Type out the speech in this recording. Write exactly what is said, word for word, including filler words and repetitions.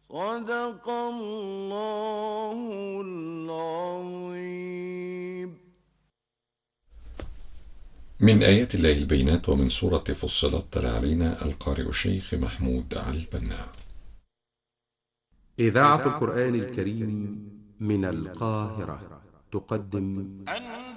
صدق الله العظيم. من آيات الله البينات ومن سورة فصلت تلا علينا القارئ الشيخ محمود علي البنا. إذاعة القرآن الكريم من القاهرة تقدم